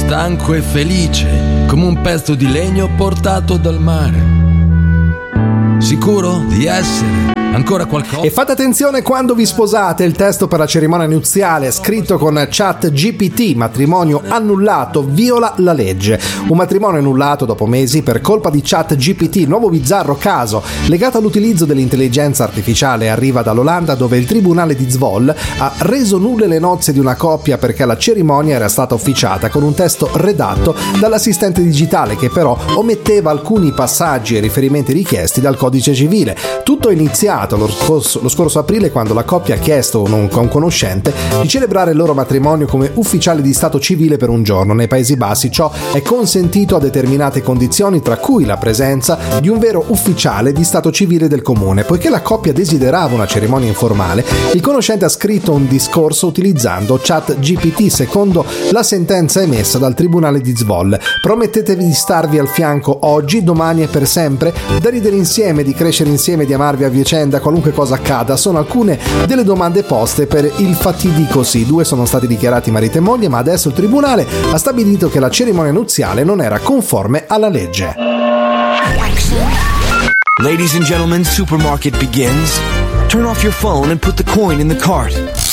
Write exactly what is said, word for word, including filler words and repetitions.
stanco e felice come un pezzo di legno portato dal mare. Sicuro di essere ancora qualcosa. E fate attenzione quando vi sposate, il testo per la cerimonia nuziale scritto con Chat G P T, matrimonio annullato, viola la legge. Un matrimonio annullato dopo mesi per colpa di Chat G P T, nuovo bizzarro caso legato all'utilizzo dell'intelligenza artificiale, arriva dall'Olanda, dove il tribunale di Zwolle ha reso nulle le nozze di una coppia perché la cerimonia era stata officiata con un testo redatto dall'assistente digitale che però ometteva alcuni passaggi e riferimenti richiesti dal codice civile. Tutto è iniziato Lo scorso, lo scorso aprile, quando la coppia ha chiesto a un, un conoscente di celebrare il loro matrimonio come ufficiali di stato civile per un giorno. Nei Paesi Bassi ciò è consentito a determinate condizioni, tra cui la presenza di un vero ufficiale di stato civile del comune. Poiché la coppia desiderava una cerimonia informale, il conoscente ha scritto un discorso utilizzando Chat G P T secondo la sentenza emessa dal tribunale di Zwolle. Promettetevi di starvi al fianco oggi, domani e per sempre, da ridere insieme, di crescere insieme, di amarvi a vicenda qualunque cosa accada, sono alcune delle domande poste per il fatidico sì. Due sono stati dichiarati marito e moglie, ma adesso il tribunale ha stabilito che la cerimonia nuziale non era conforme alla legge. Ladies and gentlemen, supermarket begins. Turn off your phone and put the coin in the cart.